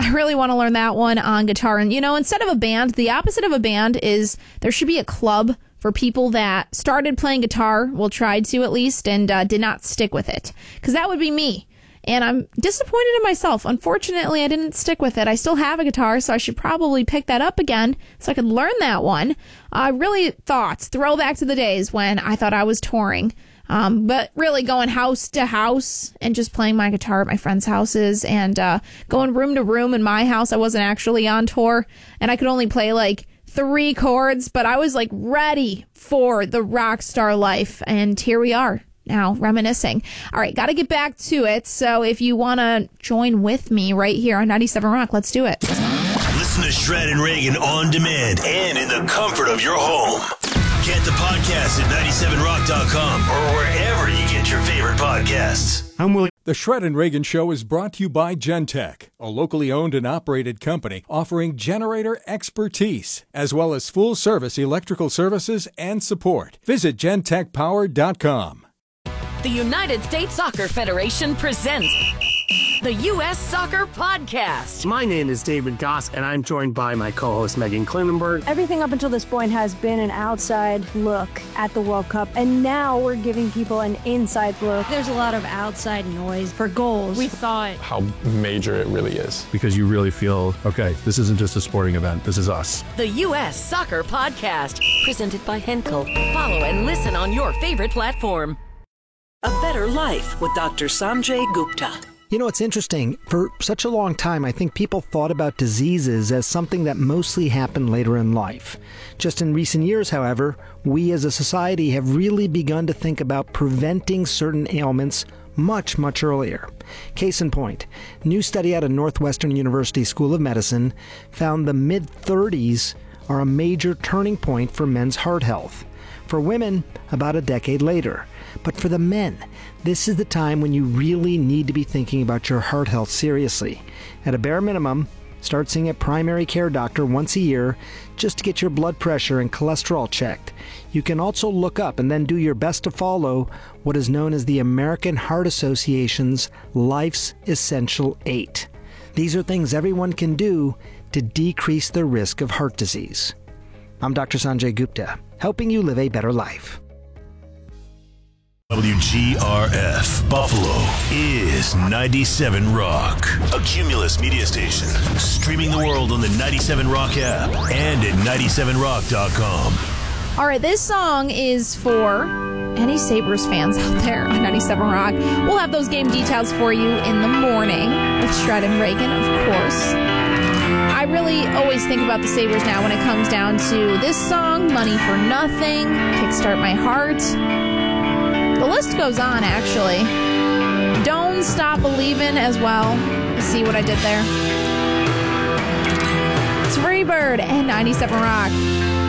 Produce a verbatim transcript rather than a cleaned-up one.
I really want to learn that one on guitar. And, you know, instead of a band, the opposite of a band is there should be a club for people that started playing guitar, well, tried to at least, and uh, did not stick with it. Because that would be me. And I'm disappointed in myself. Unfortunately, I didn't stick with it. I still have a guitar, so I should probably pick that up again so I could learn that one. I uh, really thought, throwback to the days when I thought I was touring. Um, but really going house to house and just playing my guitar at my friends' houses and uh, going room to room in my house. I wasn't actually on tour, and I could only play like three chords, but I was like ready for the rock star life, and here we are now reminiscing. All right, got to get back to it. So if you want to join with me right here on ninety-seven Rock, let's do it. Listen to Shred and Reagan on demand and in the comfort of your home. Get the podcast at ninety-seven rock dot com or wherever you get your favorite podcasts. I'm Willie. The Shred and Reagan Show is brought to you by Gentech, a locally owned and operated company offering generator expertise, as well as full-service electrical services and support. Visit gentech power dot com. The United States Soccer Federation presents the U S Soccer Podcast. My name is David Goss, and I'm joined by my co-host Megan Klinenberg. Everything up until this point has been an outside look at the World Cup, and now we're giving people an inside look. There's a lot of outside noise for goals. We thought how major it really is. Because you really feel, okay, this isn't just a sporting event, this is us. The U S Soccer Podcast, presented by Henkel. Follow and listen on your favorite platform. A Better Life with Doctor Sanjay Gupta. You know, it's interesting. For such a long time, I think people thought about diseases as something that mostly happened later in life. Just in recent years, however, we as a society have really begun to think about preventing certain ailments much, much earlier. Case in point, a new study out of Northwestern University School of Medicine found the mid-thirties are a major turning point for men's heart health. For women, about a decade later. But for the men, this is the time when you really need to be thinking about your heart health seriously. At a bare minimum, start seeing a primary care doctor once a year just to get your blood pressure and cholesterol checked. You can also look up and then do your best to follow what is known as the American Heart Association's Life's Essential Eight. These are things everyone can do to decrease the risk of heart disease. I'm Doctor Sanjay Gupta, helping you live a better life. W G R F Buffalo is ninety-seven Rock, a Cumulus media station, streaming the world on the ninety-seven Rock app and at ninety-seven rock dot com. All right, this song is for any Sabres fans out there on ninety-seven Rock. We'll have those game details for you in the morning with Shred and Reagan, of course. I really always think about the Sabres now when it comes down to this song, Money for Nothing, Kickstart My Heart. The list goes on, actually. Don't Stop Believin' as well. You see what I did there? It's Freebird and ninety-seven Rock.